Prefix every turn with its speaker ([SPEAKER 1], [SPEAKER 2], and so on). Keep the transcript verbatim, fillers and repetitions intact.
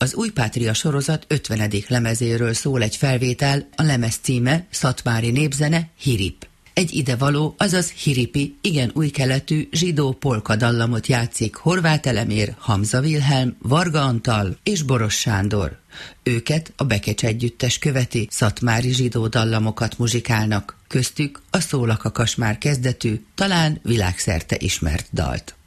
[SPEAKER 1] Az Új Pátria sorozat ötvenedik lemezéről szól egy felvétel, a lemez címe Szatmári népzene Hirip. Egy idevaló, azaz hiripi, igen új keletű zsidó polka dallamot játszik Horváth Elemér, Hamza Vilhelm, Varga Antal és Boros Sándor. Őket a Bekecs együttes követi, szatmári zsidó dallamokat muzsikálnak, köztük a Szól a kakas már kezdetű, talán világszerte ismert dalt.